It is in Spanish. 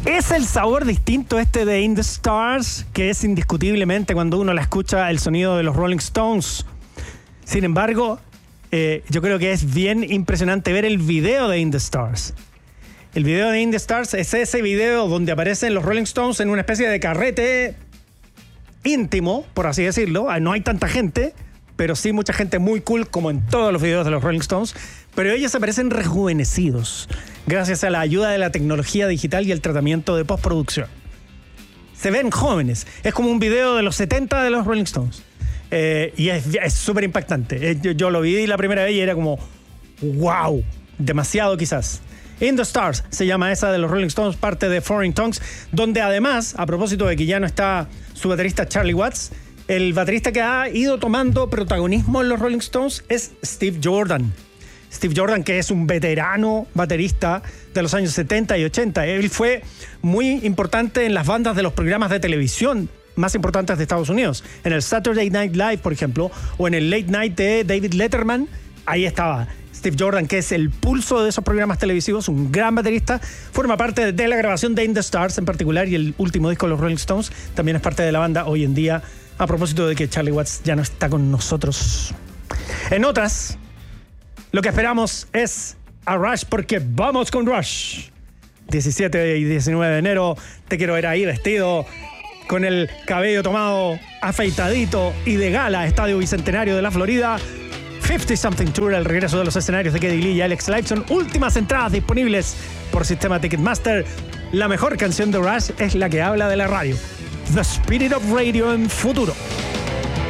Es el sabor distinto este de In the Stars, que es indiscutiblemente cuando uno la escucha el sonido de los Rolling Stones. Sin embargo, yo creo que es bien impresionante ver el video de In the Stars. El video de In the Stars es ese video donde aparecen los Rolling Stones en una especie de carrete íntimo, por así decirlo. No hay tanta gente, pero sí mucha gente muy cool, como en todos los videos de los Rolling Stones. Pero ellos aparecen rejuvenecidos gracias a la ayuda de la tecnología digital y el tratamiento de postproducción. Se ven jóvenes. Es como un video de los 70 de los Rolling Stones. Y es súper impactante. Yo lo vi la primera vez y era como, wow, demasiado quizás. In the Stars se llama esa de los Rolling Stones, parte de Foreign Tongues, donde además, a propósito de que ya no está su baterista Charlie Watts, el baterista que ha ido tomando protagonismo en los Rolling Stones es Steve Jordan. Steve Jordan, que es un veterano baterista de los años 70 y 80. Él fue muy importante en las bandas de los programas de televisión más importantes de Estados Unidos. En el Saturday Night Live, por ejemplo, o en el Late Night de David Letterman, ahí estaba Steve Jordan, que es el pulso de esos programas televisivos, un gran baterista. Forma parte de la grabación de In the Stars en particular, y el último disco de los Rolling Stones. También es parte de la banda hoy en día, a propósito de que Charlie Watts ya no está con nosotros. En otras, lo que esperamos es a Rush, porque vamos con Rush. 17 y 19 de enero, te quiero ver ahí vestido con el cabello tomado, afeitadito y de gala, Estadio Bicentenario de la Florida. 50 Something Tour, el regreso de los escenarios de Geddy Lee y Alex Lifeson. Últimas entradas disponibles por sistema Ticketmaster. La mejor canción de Rush es la que habla de la radio. The Spirit of Radio en Futuro.